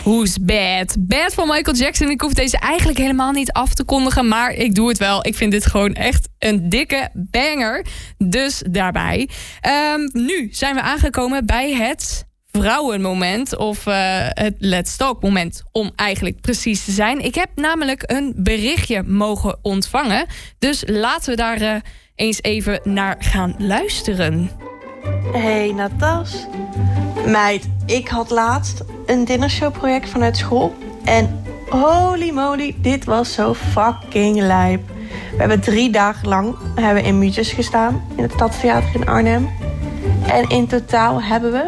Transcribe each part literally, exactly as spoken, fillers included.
Who's Bad? Bad van Michael Jackson. Ik hoef deze eigenlijk helemaal niet af te kondigen, maar ik doe het wel. Ik vind dit gewoon echt een dikke banger. Dus daarbij. Um, nu zijn we aangekomen bij het vrouwenmoment. Of uh, het Let's Talk moment, om eigenlijk precies te zijn. Ik heb namelijk een berichtje mogen ontvangen. Dus laten we daar uh, eens even naar gaan luisteren. Hey Natas. Meid, ik had laatst een dinnershow-project vanuit school. En holy moly, dit was zo fucking lijp. We hebben drie dagen lang hebben we in Muutjes gestaan. In het Stadstheater in Arnhem. En in totaal hebben we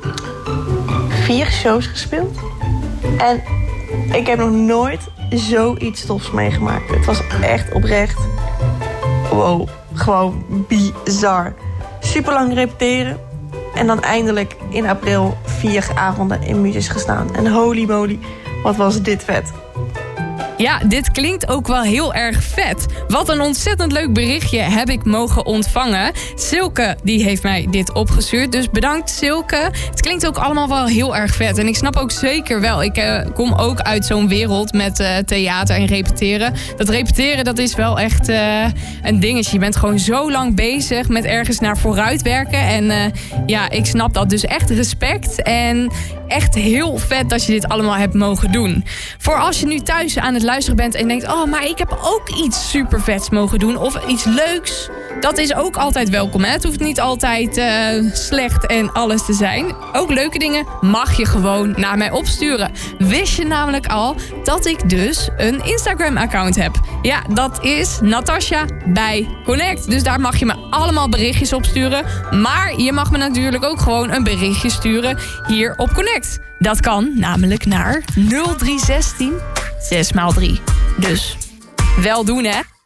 vier shows gespeeld. En ik heb nog nooit zoiets tofs meegemaakt. Het was echt oprecht. Wow, gewoon bizar. Super lang repeteren. En dan eindelijk in april vier avonden in Muutjes gestaan. En holy moly, wat was dit vet. Ja, dit klinkt ook wel heel erg vet. Wat een ontzettend leuk berichtje heb ik mogen ontvangen. Silke, die heeft mij dit opgestuurd. Dus bedankt, Silke. Het klinkt ook allemaal wel heel erg vet. En ik snap ook zeker wel. Ik uh, kom ook uit zo'n wereld met uh, theater en repeteren. Dat repeteren, dat is wel echt uh, een dingetje. Je bent gewoon zo lang bezig met ergens naar vooruit werken. En uh, ja, ik snap dat. Dus echt respect. En echt heel vet dat je dit allemaal hebt mogen doen. Voor als je nu thuis aan het luisteren bent en denkt, oh, maar ik heb ook iets super vets mogen doen of iets leuks. Dat is ook altijd welkom. Hè? Het hoeft niet altijd uh, slecht en alles te zijn. Ook leuke dingen mag je gewoon naar mij opsturen. Wist je namelijk al dat ik dus een Instagram-account heb? Ja, dat is Natasja bij Connect. Dus daar mag je me allemaal berichtjes opsturen. Maar je mag me natuurlijk ook gewoon een berichtje sturen hier op Connect. Dat kan namelijk naar nul drie zestien zes maal drie. Dus wel doen, hè?